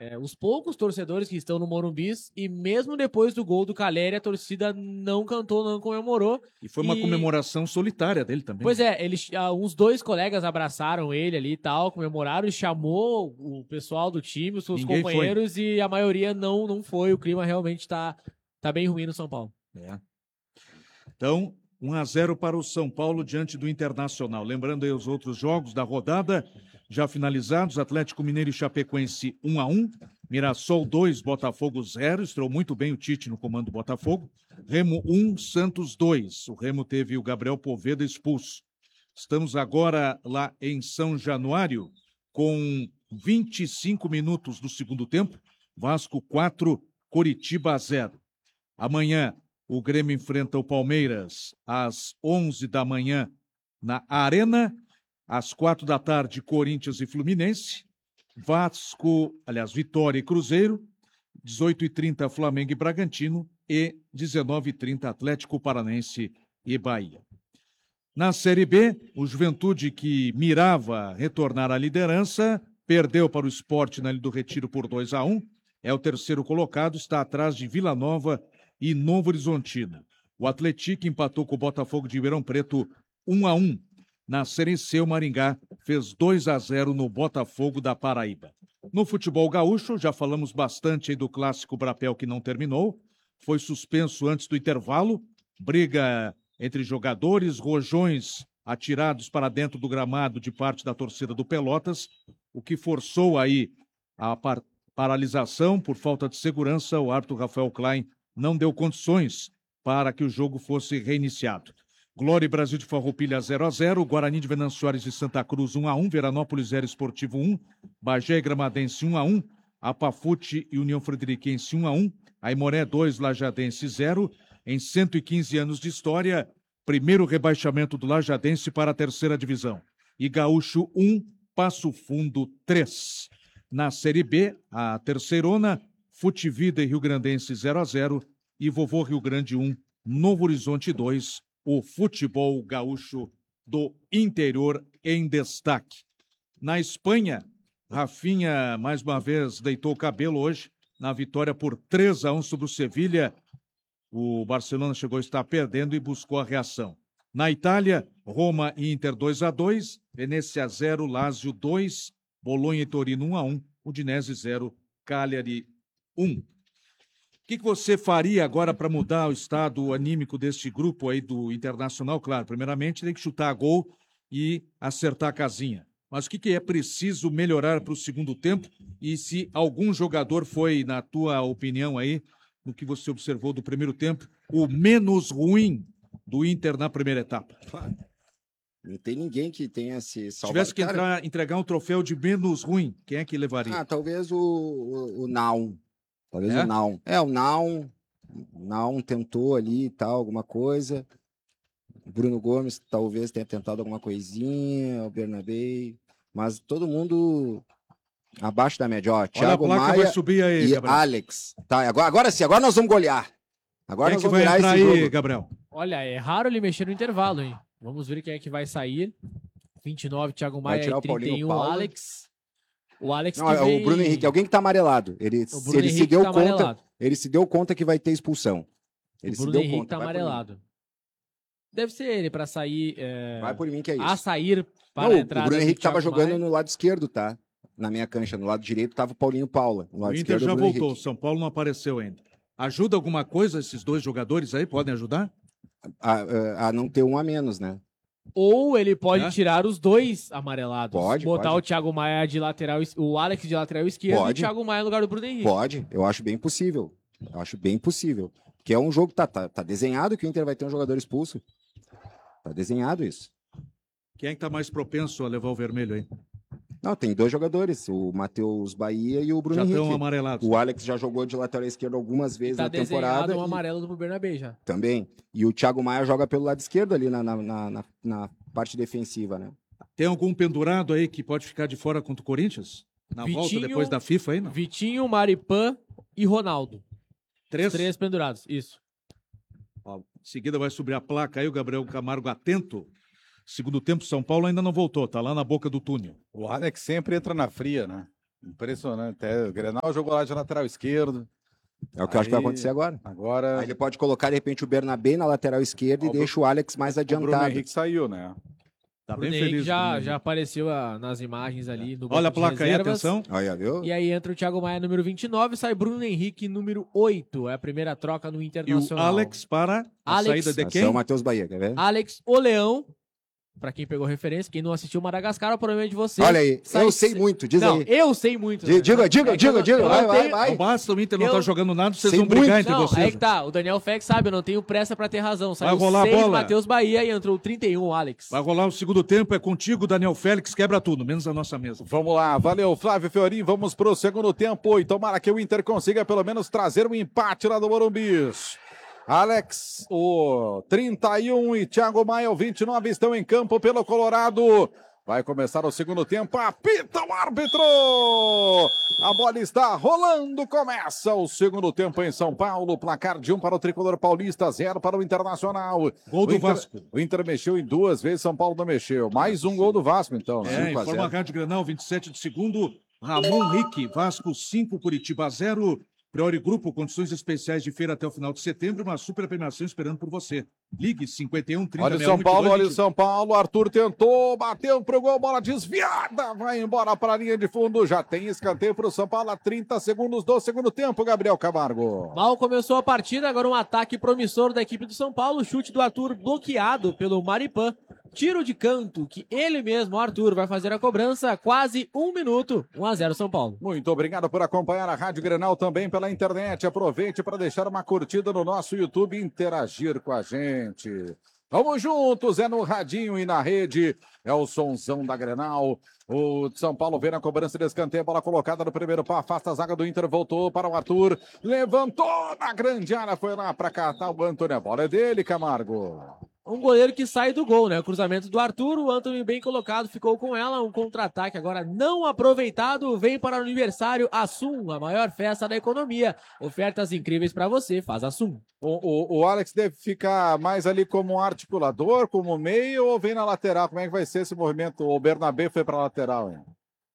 os poucos torcedores que estão no Morumbi, e mesmo depois do gol do Calleri, a torcida não cantou, não comemorou. E foi uma comemoração solitária dele também. Pois é, uns 2 colegas abraçaram ele ali e tal, comemoraram, e chamou o pessoal do time, os seus companheiros, e a maioria não foi. O clima realmente tá bem ruim no São Paulo. Então, 1-0 para o São Paulo diante do Internacional. Lembrando aí os outros jogos da rodada, já finalizados: Atlético Mineiro e Chapecoense 1-1, Mirassol 2, Botafogo 0, estreou muito bem o Tite no comando do Botafogo. Remo 1, Santos 2, o Remo teve o Gabriel Poveda expulso. Estamos agora lá em São Januário, com 25 minutos do segundo tempo, Vasco 4, Coritiba 0. Amanhã, o Grêmio enfrenta o Palmeiras às 11 da manhã na Arena. Às 4 da tarde, Corinthians e Fluminense. Vitória e Cruzeiro. 18h30, Flamengo e Bragantino. E 19h30, Atlético Paranaense e Bahia. Na Série B, o Juventude, que mirava retornar à liderança, perdeu para o Sport na Ilha do Retiro por 2-1. É o terceiro colocado, está atrás de Vila Nova e Novo Horizontino. O Atlético empatou com o Botafogo de Ribeirão Preto 1-1. Na Série C, o Maringá fez 2-0 no Botafogo da Paraíba. No futebol gaúcho, já falamos bastante aí do clássico Brapel que não terminou. Foi suspenso antes do intervalo. Briga entre jogadores, rojões atirados para dentro do gramado de parte da torcida do Pelotas, o que forçou aí a paralisação por falta de segurança. O árbitro Rafael Klein não deu condições para que o jogo fosse reiniciado. Glória e Brasil de Farroupilha 0-0, Guarani de Venâncio Soares de Santa Cruz 1-1, Veranópolis 0 Esportivo 1, Bagé e Gramadense 1-1, Apafute e União Frederiquense 1-1, Aimoré 2, Lajadense 0. Em 115 anos de história, primeiro rebaixamento do Lajadense para a terceira divisão. E Gaúcho 1, Passo Fundo 3. Na Série B, a terceirona, Futivida e Rio Grandense 0-0 e Vovô Rio Grande 1, Novo Horizonte 2, o futebol gaúcho do interior em destaque. Na Espanha, Rafinha mais uma vez deitou o cabelo hoje na vitória por 3-1 sobre o Sevilha. O Barcelona chegou a estar perdendo e buscou a reação. Na Itália, Roma e Inter 2-2, Venezia 0, Lazio 2, Bolonha e Torino 1-1, Udinese 0, Cagliari 1. O que você faria agora para mudar o estado anímico deste grupo aí do Internacional? Claro, primeiramente tem que chutar a gol e acertar a casinha. Mas o que é preciso melhorar para o segundo tempo? E se algum jogador foi, na tua opinião aí, no que você observou do primeiro tempo, o menos ruim do Inter na primeira etapa? Claro. Não tem ninguém que tenha se salvado. Se tivesse que entregar um troféu de menos ruim, quem é que levaria? Talvez o Naum. Talvez o Naum. O Naum. O Naum tentou ali e tal, alguma coisa. O Bruno Gomes talvez tenha tentado alguma coisinha, o Bernabé. Mas todo mundo abaixo da média. Ó, Thiago Maia vai subir aí, e Gabriel. Alex. Tá, agora sim, agora nós vamos golear. Agora quem nós vamos virar esse aí, jogo. Gabriel? Olha, é raro ele mexer no intervalo, hein? Vamos ver quem é que vai sair. 29, Thiago Maia, e 31, Alex. O Alex não, é o Bruno Henrique, alguém que tá amarelado. Ele se deu conta, amarelado. Ele se deu conta que vai ter expulsão. Ele se deu conta. Tá amarelado. Deve ser ele para sair. Vai por mim que é isso. A sair para a entrada. O Bruno Henrique tava jogando no lado esquerdo, tá? Na minha cancha, no lado direito tava o Paulinho Paula. No lado o Inter esquerdo, já o Bruno voltou, Henrique. São Paulo não apareceu ainda. Ajuda alguma coisa esses dois jogadores aí? Podem ajudar? A não ter um a menos, né? Ou ele pode tirar os dois amarelados. Pode. Botar o Thiago Maia de lateral, o Alex de lateral esquerdo e o Thiago Maia no lugar do Bruno Henrique. Pode, eu acho bem possível. Porque é um jogo que tá desenhado que o Inter vai ter um jogador expulso. Tá desenhado isso. Quem é que tá mais propenso a levar o vermelho aí? Não, tem dois jogadores, o Matheus Bahia e o Bruno Henrique. Já estão amarelados. O Alex já jogou de lateral esquerdo algumas vezes na temporada. Tá desenhado amarelo do Bernabé já. Também. E o Thiago Maia joga pelo lado esquerdo ali na parte defensiva, né? Tem algum pendurado aí que pode ficar de fora contra o Corinthians? Na volta depois da FIFA aí, não? Vitinho, Maripan e Ronaldo. Três pendurados, isso. Ó, em seguida vai subir a placa aí, o Gabriel Camargo atento. Segundo tempo, São Paulo ainda não voltou, tá lá na boca do túnel. O Alex sempre entra na fria, né? Impressionante. Até o Grenal jogou lá de lateral esquerdo. É o que eu acho que vai acontecer agora. Agora Aí ele pode colocar, de repente, o Bernabé na lateral esquerda e deixa o Alex mais o Bruno adiantado. Henrique saiu, né? Tá O bem Bruno Henrique feliz. já, Bruno Henrique. já apareceu nas imagens ali no Olha a banco de placa aí, reservas. atenção. Olha, viu? E aí entra o Thiago Maia, número 29, sai Bruno Henrique, número 8. É a primeira troca no E o Internacional. Alex para a Alex. saída de São quem? Matheus Bahia, quer ver? Alex o Leão, pra quem pegou referência, quem não assistiu Madagascar, é o problema de você. Olha aí, Sai- eu sei muito, diz Não, aí. eu sei muito. Diga, É que eu não vai, tenho- vai. Não basta o Inter não Eu- tá jogando nada, vocês Sei vão brigar muito. entre Não, vocês. é que tá, o Daniel Fex sabe, eu não tenho pressa pra ter razão. Saiu Vai rolar a 6, bola. Matheus Bahia e entrou 31, o Alex. Vai rolar o segundo tempo, é contigo, Daniel Félix, quebra tudo, menos a nossa mesa. Vamos lá, valeu Flávio Fiorin, vamos pro segundo tempo e tomara que o Inter consiga pelo menos trazer um empate lá do Morumbi. Alex, o 31 e Thiago Maia, o 29 estão em campo pelo Colorado. Vai começar o segundo tempo, apita o árbitro! A bola está rolando, começa o segundo tempo em São Paulo, placar de 1 para o Tricolor Paulista, 0 para o Internacional. Gol do Vasco. O Inter mexeu em 2 vezes, São Paulo não mexeu. Mais um gol do Vasco, então. É, 5 a informa a 0. Rádio Granal, 27 de segundo, Ramon Rick, Vasco 5, Curitiba 0. Priori Grupo, condições especiais de feira até o final de setembro, uma super premiação esperando por você. Ligue 51 30 Olha o São Paulo, olha o São Paulo, Arthur tentou, bateu pro gol, bola desviada, vai embora para a linha de fundo, já tem escanteio para o São Paulo a 30 segundos do segundo tempo, Gabriel Camargo. Mal começou a partida, agora um ataque promissor da equipe do São Paulo, chute do Arthur bloqueado pelo Maripan. Tiro de canto, que ele mesmo, o Arthur, vai fazer a cobrança, quase 1 minuto, 1-0 São Paulo. Muito obrigado por acompanhar a Rádio Grenal também pela internet. Aproveite para deixar uma curtida no nosso YouTube e interagir com a gente. Vamos juntos, é no radinho e na rede. É o sonzão da Grenal. O São Paulo vem na cobrança de escanteio, bola colocada no primeiro pau, afasta a zaga do Inter, voltou para o Arthur, levantou na grande área, foi lá para catar o Antônio. A bola é dele, Camargo. Um goleiro que sai do gol, né? O cruzamento do Arthur, o Antony bem colocado, ficou com ela. Um contra-ataque agora não aproveitado. Vem para o aniversário Assum, a maior festa da economia. Ofertas incríveis para você, faz Assum. O Alex deve ficar mais ali como um articulador, como meio, ou vem na lateral? Como é que vai ser esse movimento? O Bernabé foi para a lateral, hein?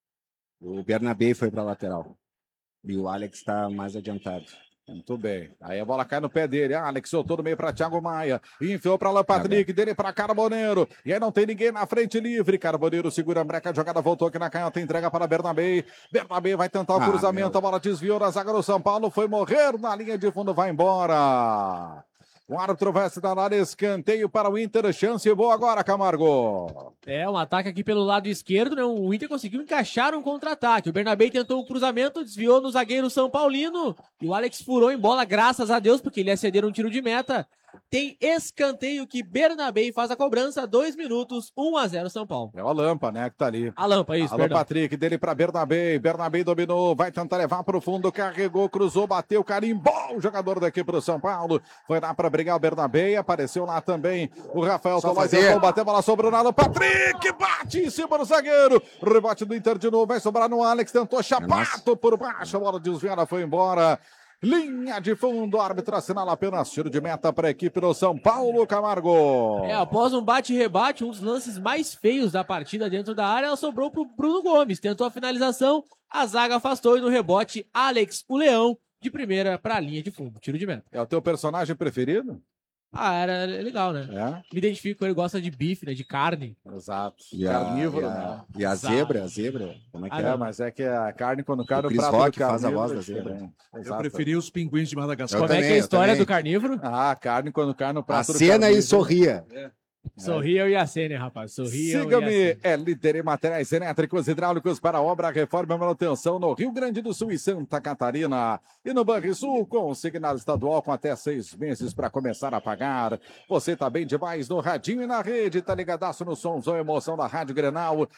O Bernabé foi para a lateral. E o Alex está mais adiantado. Muito bem. Aí a bola cai no pé dele. Alex soltou no meio para Thiago Maia. Enfiou para Alan Patrick, dele para Carboneiro. E aí não tem ninguém na frente livre. Carboneiro segura a breca, a jogada voltou aqui na canhota, entrega para Bernabé. Bernabé vai tentar o cruzamento, a bola desviou da zaga do São Paulo, foi morrer na linha de fundo, vai embora. O árbitro vai se dar escanteio para o Inter. Chance boa agora, Camargo. É, um ataque aqui pelo lado esquerdo, né? O Inter conseguiu encaixar um contra-ataque. O Bernabé tentou o cruzamento, desviou no zagueiro São Paulino. E o Alex furou em bola, graças a Deus, porque ele ia ceder um tiro de meta. Tem escanteio que Bernabé faz a cobrança, 2 minutos, 1-0 São Paulo. É o Lampa, né, que tá ali. A Lampa, isso, Alô, perdão. Patrick, dele para Bernabé. Bernabé dominou, vai tentar levar para o fundo, carregou, cruzou, bateu, carimbou o jogador daqui para o São Paulo. Foi lá para brigar o Bernabé, apareceu lá também o Rafael Tolói, tentou bater, bola sobrou nada. Patrick bate em cima do zagueiro. Rebote do Inter de novo, vai sobrar no Alex, tentou chapato por baixo, a bola desviada, foi embora. Linha de fundo, árbitro assinala apenas tiro de meta para a equipe do São Paulo, Camargo. É, após um bate-rebate, um dos lances mais feios da partida dentro da área, ela sobrou pro Bruno Gomes. Tentou a finalização, a zaga afastou e no rebote, Alex, o Leão, de primeira para a linha de fundo. Tiro de meta. É o teu personagem preferido? Ah, era legal, né? É? Me identifico, ele gosta de bife, né? De carne. Exato. E a, Carnívoro, e a, né? e a Exato. zebra, como é que Ah, é? É, mas é que a carne, quando cai O no Chris prato Rock do faz a carnívoro, voz da é zebra. diferente. Eu Exato. preferi os pinguins de Madagascar. Como é que é a também, história também. do carnívoro? Ah, a carne quando cai no prato do Acena carnívoro. e sorria. Sorriam e acene, rapaz. Sorriam e Siga-me, acene. é líder em materiais elétricos hidráulicos para obra, reforma e manutenção no Rio Grande do Sul e Santa Catarina. E no Banrisul, consignado estadual com até 6 meses para começar a pagar. Você tá bem demais no radinho e na rede, tá ligadaço no somzão, emoção da Rádio Grenal,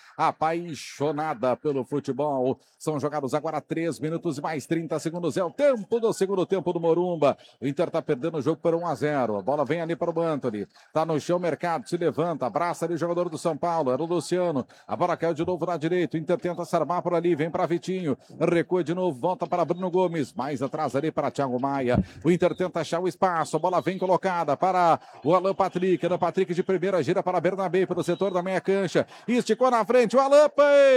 apaixonada pelo futebol. São jogados agora 3 minutos e mais 30 segundos. É o tempo do segundo tempo do Morumba. O Inter tá perdendo o jogo por 1-0. A bola vem ali para o Antony. Tá no chão, Mercado. Bernardo se levanta, abraça ali o jogador do São Paulo, era o Luciano. A bola caiu de novo na direita, o Inter tenta se armar por ali, vem para Vitinho, recua de novo, volta para Bruno Gomes, mais atrás ali para Thiago Maia. O Inter tenta achar o espaço, a bola vem colocada para o Alan Patrick. Alan Patrick de primeira gira para Bernabé, pelo setor da meia cancha. Esticou na frente o Alan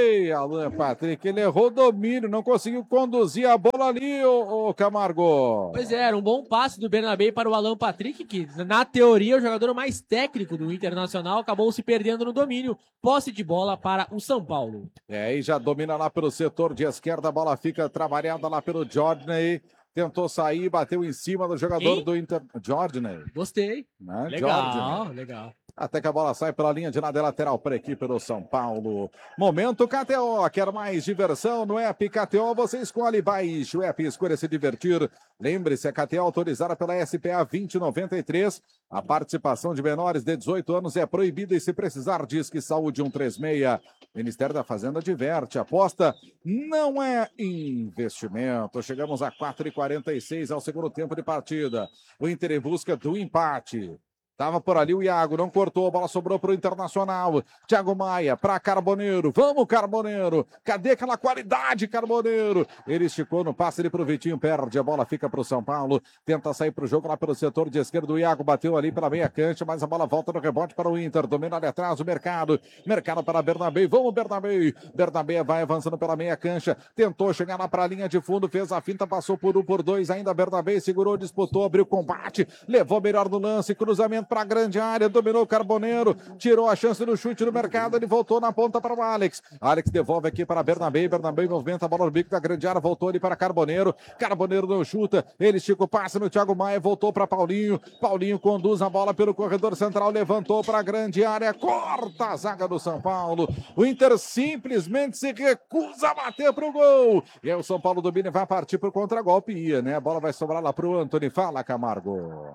Patrick, ele errou o domínio, não conseguiu conduzir a bola ali, o Camargo. Pois é, era um bom passe do Bernabé para o Alan Patrick, que na teoria é o jogador mais técnico do Internacional, acabou se perdendo no domínio. Posse de bola para o São Paulo. E já domina lá pelo setor de esquerda, a bola fica trabalhada lá pelo Jordan. Tentou sair, bateu em cima do jogador do Inter. Jordan. Gostei. Né? Legal, Jordan. legal. Até que a bola sai pela linha de nada lateral para a equipe do São Paulo. Momento KTO. Quer mais diversão no app KTO? Você escolhe, baixe o app, escolha se divertir. Lembre-se, a KTO autorizada pela SPA 2093. A participação de menores de 18 anos é proibida e se precisar, Disque Saúde 136. Ministério da Fazenda diverte. Aposta não é investimento. Chegamos a 4h46 ao segundo tempo de partida. O Inter em busca do empate. Tava por ali o Iago, não cortou, a bola sobrou pro Internacional. Thiago Maia para Carboneiro. Vamos, Carboneiro. Cadê aquela qualidade, Carboneiro? Ele esticou no passe ali pro Vitinho, perde. A bola fica pro São Paulo. Tenta sair pro jogo lá pelo setor de esquerda. O Iago bateu ali pela meia cancha, mas a bola volta no rebote para o Inter. Domina ali atrás o Mercado. Mercado para Bernabé. Vamos, Bernabé. Bernabé vai avançando pela meia cancha. Tentou chegar lá para a linha de fundo, fez a finta, passou por 1, por 2. Ainda Bernabé segurou, disputou, abriu combate. Levou melhor no lance. Cruzamento para a grande área, dominou o Carboneiro, tirou a chance do chute no Mercado, ele voltou na ponta para o Alex. Alex devolve aqui para Bernabé, Bernabé movimenta a bola no bico da grande área, voltou ali para Carboneiro, Carboneiro não chuta, ele estica o passe no Thiago Maia, voltou para Paulinho, Paulinho conduz a bola pelo corredor central, levantou para a grande área, corta a zaga do São Paulo, o Inter simplesmente se recusa a bater para o gol, e aí o São Paulo domina e vai partir para o contragolpe, ia, né? A bola vai sobrar lá para o Antony, fala, Camargo.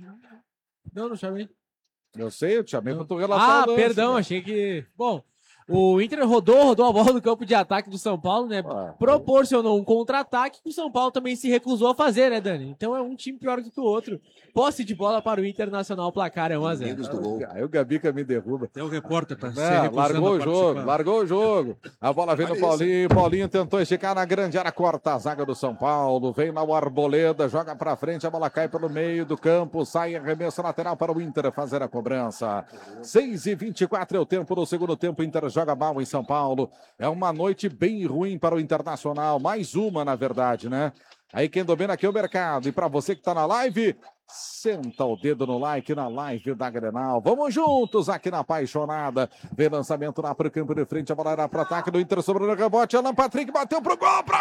Não chamei. Eu sei, eu te chamei pra tu relatar o lance, perdão, né? achei que... Bom, o Inter rodou a bola no campo de ataque do São Paulo, né? Proporcionou um contra-ataque que o São Paulo também se recusou a fazer, né, Dani? Então é um time pior do que o outro. Posse de bola para o Internacional, placar é 1-0. Aí o Gabica me derruba. Até o repórter tá largou o jogo. A bola vem no Paulinho, Paulinho tentou esticar na grande área, corta a zaga do São Paulo, vem lá o Arboleda, joga pra frente, a bola cai pelo meio do campo, sai arremesso lateral para o Inter fazer a cobrança. 6h24 é o tempo do segundo tempo, o Inter joga mal em São Paulo. É uma noite bem ruim para o Internacional, mais uma na verdade, né? Aí quem domina aqui é o Mercado. E para você que tá na live, senta o dedo no like na live da Grenal. Vamos juntos aqui na Apaixonada. Vem lançamento lá para o campo de frente. A bola era para ataque do Inter, sobrando o rebote. Alan Patrick bateu pro gol, para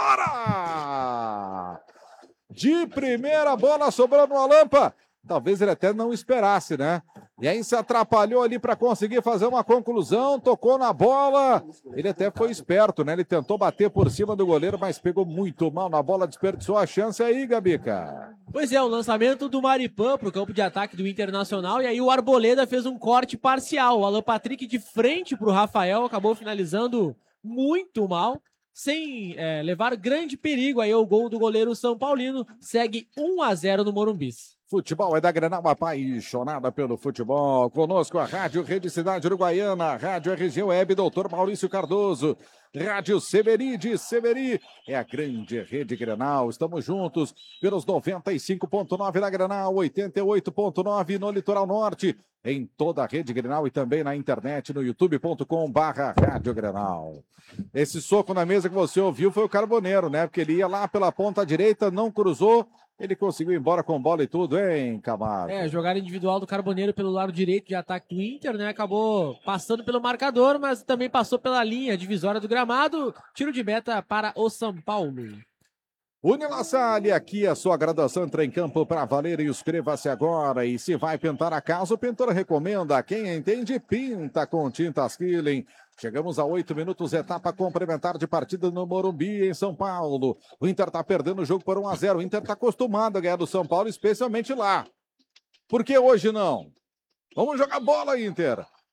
fora! De primeira bola sobrando o Alampa. Talvez ele até não esperasse, né? E aí se atrapalhou ali para conseguir fazer uma conclusão, tocou na bola. Ele até foi esperto, né? Ele tentou bater por cima do goleiro, mas pegou muito mal na bola, desperdiçou a chance aí, Gabica. Pois é, o lançamento do Maripan pro campo de ataque do Internacional, e aí o Arboleda fez um corte parcial. O Alan Patrick de frente pro Rafael, acabou finalizando muito mal, sem levar grande perigo aí o gol do goleiro São Paulino. Segue 1-0 no Morumbis. Futebol é da Grenal, apaixonada pelo futebol. Conosco a Rádio Rede Cidade Uruguaiana, Rádio RG Web, Doutor Maurício Cardoso, Rádio Severi de Severi, é a grande rede Grenal. Estamos juntos pelos 95.9 da Grenal, 88.9 no Litoral Norte, em toda a rede Grenal e também na internet no youtube.com/Rádio Grenal. Esse soco na mesa que você ouviu foi o Carboneiro, né? Porque ele ia lá pela ponta direita, não cruzou. Ele conseguiu ir embora com bola e tudo, hein, Camargo? Jogada individual do Carboneiro pelo lado direito de ataque do Inter, né? Acabou passando pelo marcador, mas também passou pela linha divisória do gramado. Tiro de meta para o São Paulo. Unilassalle, aqui a sua graduação entra em campo para valer e inscreva-se agora. E se vai pintar a casa, o pintor recomenda. Quem entende, pinta com tintas Killing. Chegamos a 8 minutos, etapa complementar de partida no Morumbi, em São Paulo. O Inter tá perdendo o jogo por 1-0. O Inter tá acostumado a ganhar do São Paulo, especialmente lá. Por que hoje não? Vamos jogar bola, Inter.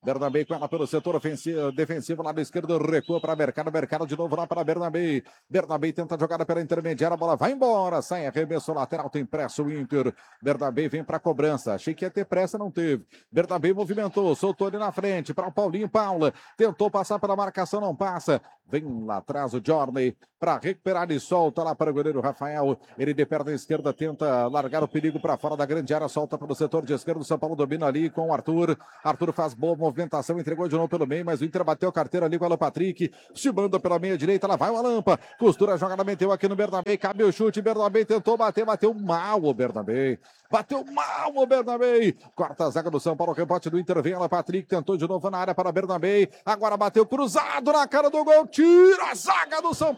Bernabé com ela pelo setor defensivo, lado esquerdo, recua para Mercado de novo lá para Bernabé. Bernabé tenta a jogada pela intermediária, a bola vai embora, sai arremesso lateral, tem pressa o Inter. Bernabé vem para a cobrança, achei que ia ter pressa, não teve. Bernabé movimentou, soltou ali na frente para o Paulinho Paula, tentou passar pela marcação, não passa. Vem lá atrás o Journey para recuperar e solta lá para o goleiro Rafael. Ele de perna esquerda tenta largar o perigo para fora da grande área, solta para o setor de esquerda. O São Paulo domina ali com o Arthur. Arthur faz boa movimentação, entregou de novo pelo meio, mas o Inter bateu a carteira ali com o Alan Patrick. Se manda pela meia direita, lá vai o Alampa. Costura a jogada, meteu aqui no Bernabé. Cabe o chute, Bernabé tentou bater, bateu mal o Bernabé. Bateu mal o Bernabé. Corta a zaga do São Paulo, rebote do Inter. Vem Alan Patrick, tentou de novo na área para Bernabé. Agora bateu cruzado na cara do gol. Tira a zaga do São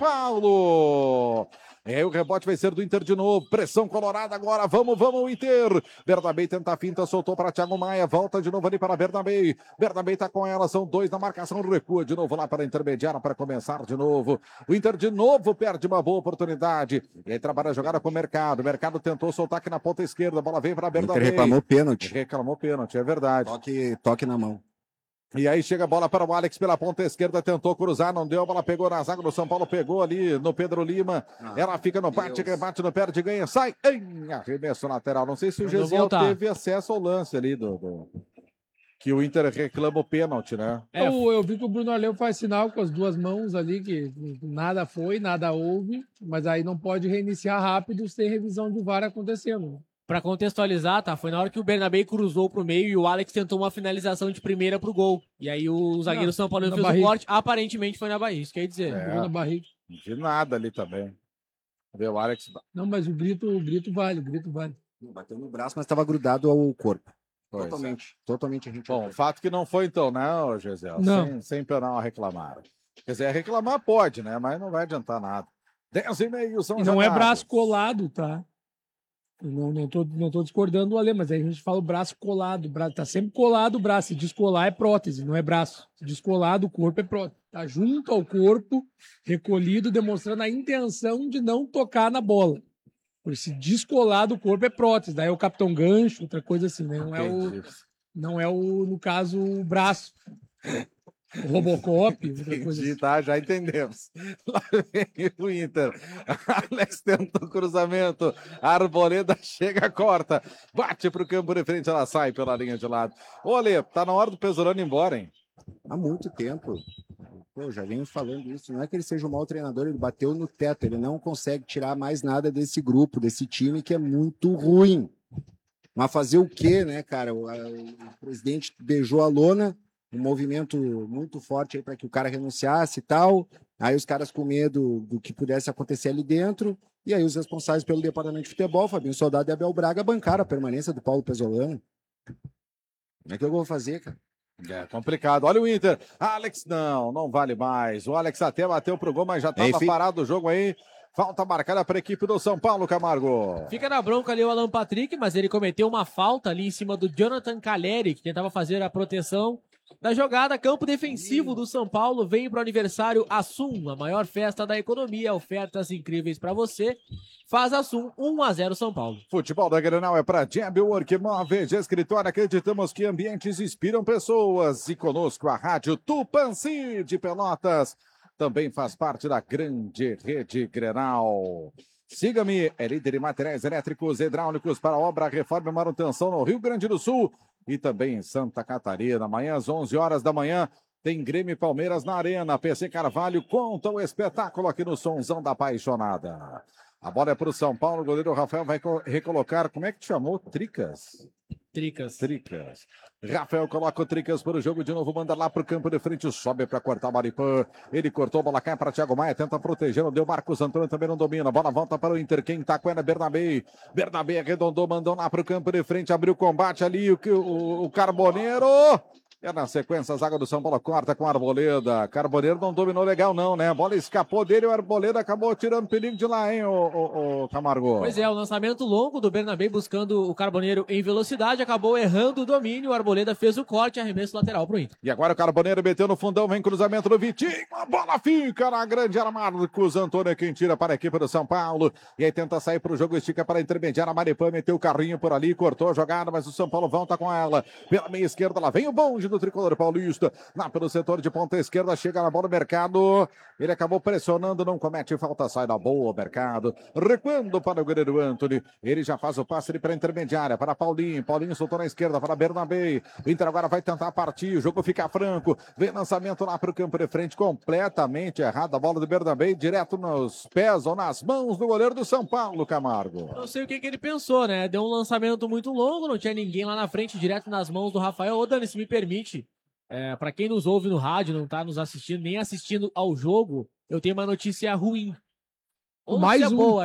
Paulo. É, o rebote vai ser do Inter de novo. Pressão colorada agora. Vamos, Inter. Bernabé tenta a finta, soltou para Thiago Maia. Volta de novo ali para Bernabé. Bernabé tá com ela, são 2 na marcação. Recua de novo lá para a intermediária para começar de novo. O Inter de novo perde uma boa oportunidade. E aí trabalha a jogada com o Mercado. O Mercado tentou soltar aqui na ponta esquerda. A bola veio para Bernabé. Inter reclamou pênalti. Reclamou pênalti, é verdade. Toque na mão. E aí chega a bola para o Alex pela ponta esquerda, tentou cruzar, não deu, a bola pegou na zaga do São Paulo, pegou ali no Pedro Lima, ela fica no bate, rebate no perde, ganha, sai, arremesso lateral, não sei se o Gesiel teve acesso ao lance ali que o Inter reclama o pênalti, né? Eu vi que o Bruno Aleu faz sinal com as duas mãos ali, que nada foi, nada houve, mas aí não pode reiniciar rápido sem revisão de VAR acontecendo. Pra contextualizar, tá? Foi na hora que o Bernabé cruzou pro meio e o Alex tentou uma finalização de primeira pro gol. E aí o zagueiro São Paulo fez o corte, aparentemente foi na barriga, isso quer dizer. Na barriga. De nada ali também. Vê o Alex. Não, mas o grito vale, Bateu no braço, mas estava grudado ao corpo. Totalmente. Bom, o fato que não foi então, né, Gisele? Não. Sem penal a reclamar. Quer dizer, reclamar pode, né? Mas não vai adiantar nada. 10:30 são não é braço colado, tá? Não tô discordando do Ale, mas aí a gente fala o braço colado. Tá sempre colado o braço. Se descolar é prótese, não é braço. Se descolar do corpo é prótese. Tá junto ao corpo, recolhido, demonstrando a intenção de não tocar na bola. Por se descolar do corpo é prótese. Daí é o Capitão Gancho, outra coisa assim, né? Não é o, no caso, o braço. O Robocop, outra coisa assim. Tá, já entendemos. Lá vem o Inter. Alex tentou cruzamento. Arboleda chega, corta. Bate pro campo de frente, ela sai pela linha de lado. Olha, tá na hora do Pesolano ir embora, hein? Há muito tempo. Pô, já venho falando isso. Não é que ele seja um mau treinador, ele bateu no teto. Ele não consegue tirar mais nada desse grupo, desse time que é muito ruim. Mas fazer o quê, né, cara? O presidente beijou a lona. Um movimento muito forte aí para que o cara renunciasse e tal. Aí os caras com medo do que pudesse acontecer ali dentro. E aí os responsáveis pelo departamento de futebol, Fabinho Soldado e Abel Braga, bancaram a permanência do Paulo Pesolano. Como é que eu vou fazer, cara? É complicado. Olha o Inter. Alex, não vale mais. O Alex até bateu pro gol, mas já estava parado o jogo aí. Falta marcada para a equipe do São Paulo, Camargo. Fica na bronca ali o Alan Patrick, mas ele cometeu uma falta ali em cima do Jonathan Caleri, que tentava fazer a proteção da jogada. Campo defensivo do São Paulo vem para o aniversário Assum, a maior festa da economia, ofertas incríveis para você. Faz Assum, 1-0 São Paulo. Futebol da Grenal é para Jabwork Móveis de Escritório. Acreditamos que ambientes inspiram pessoas. E conosco a Rádio Tupanci de Pelotas também faz parte da grande rede Grenal. Siga-me, é líder em materiais elétricos e hidráulicos para obra, reforma e manutenção no Rio Grande do Sul e também em Santa Catarina. Amanhã às 11 horas da manhã tem Grêmio e Palmeiras na Arena. PC Carvalho conta o espetáculo aqui no Sonzão da Apaixonada. A bola é para o São Paulo, o goleiro Rafael vai recolocar, como é que te chamou? Tricas. Rafael coloca o Tricas para o jogo de novo, manda lá para o campo de frente, sobe para cortar o Maripã. Ele cortou, a bola cai para Thiago Maia, tenta proteger, não deu. Marcos Antônio também não domina, a bola volta para o Inter. Quem tá com ela é Bernabé. Bernabé arredondou, mandou lá para o campo de frente, abriu o combate ali, o Carboneiro. É na sequência, a zaga do São Paulo corta com a Arboleda. Carboneiro não dominou legal não, né? A bola escapou dele e o Arboleda acabou tirando perigo de lá, hein, o Camargo? Pois é, o lançamento longo do Bernabé buscando o Carboneiro em velocidade, acabou errando o domínio, o Arboleda fez o corte, arremesso lateral pro Inter. E agora o Carboneiro meteu no fundão, vem cruzamento do Vitinho, a bola fica na grande área. Marcos Antônio quem tira para a equipe do São Paulo, e aí tenta sair pro jogo, estica para a intermediária, Maripã meteu o carrinho por ali, cortou a jogada, mas o São Paulo volta com ela, pela meia esquerda, lá vem o bom grande do tricolor paulista. Lá pelo setor de ponta esquerda, chega na bola do Mercado. Ele acabou pressionando, não comete falta, sai da boa, Mercado. Recuando para o goleiro Antony. Ele já faz o passe ali para a intermediária, para Paulinho. Paulinho soltou na esquerda para Bernabé. O Inter agora vai tentar partir, o jogo fica franco. Vem lançamento lá para o campo de frente, completamente errado. A bola do Bernabé, direto nos pés ou nas mãos do goleiro do São Paulo, Camargo. Não sei o que ele pensou, né? Deu um lançamento muito longo, não tinha ninguém lá na frente, direto nas mãos do Rafael. Ô, Dani, se me permite, pra quem nos ouve no rádio, não tá nos assistindo, nem assistindo ao jogo, eu tenho uma notícia ruim. Ou Mais notícia um. boa.